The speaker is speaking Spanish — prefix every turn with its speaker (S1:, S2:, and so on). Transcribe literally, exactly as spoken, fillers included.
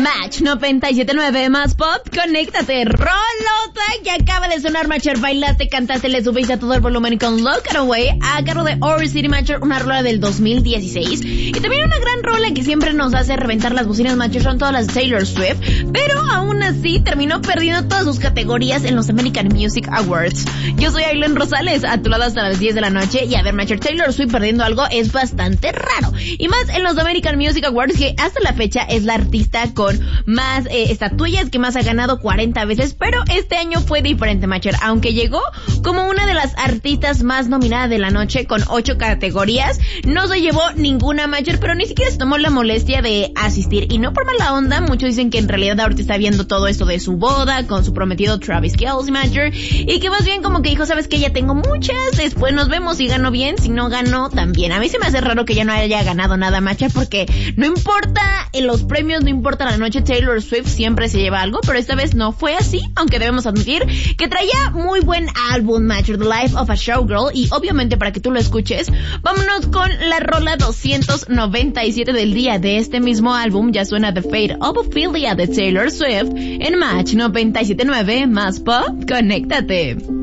S1: Match noventa y siete punto nueve más pop, conéctate, rolota que acaba de sonar, Matcher. Bailaste, cantaste, le subiste a todo el volumen con Lock It Away a cargo de Our City, Matcher, una rola del dos mil dieciséis. Y también una gran rola que siempre nos hace reventar las bocinas, Matcher, son todas las de Taylor Swift, pero aún así terminó perdiendo todas sus categorías en los American Music Awards. Yo soy Aileen Rosales, a tu lado hasta las diez de la noche, y a ver, Matcher, Taylor Swift perdiendo algo es bastante raro, y más en los American Music Awards, que hasta la fecha es la artista con más eh, estatuillas, que más ha ganado cuarenta veces, pero este año fue diferente, Matcher, aunque llegó como una de las artistas más nominadas de la noche con ocho categorías, no se llevó ninguna, Matcher, pero ni siquiera se tomó la molestia de asistir, y no por mala onda. Muchos dicen que en realidad ahorita está viendo todo esto de su boda con su prometido Travis Kelce, Matcher, y que más bien como que dijo, sabes que ya tengo muchas, después nos vemos, si gano bien, si no gano también. A mí se me hace raro que ya no haya ganado nada, Matcher, porque no importa en los premios, no importa la noche, Taylor Swift siempre se lleva algo, pero esta vez no fue así, aunque debemos admitir que traía muy buen álbum, Matcher, The Life of a Showgirl, y obviamente para que tú lo escuches, vámonos con la rola doscientos noventa y siete del día de este mismo álbum. Ya suena The Fate of Ophelia de Taylor Swift en Match noventa y siete punto nueve más pop, conéctate.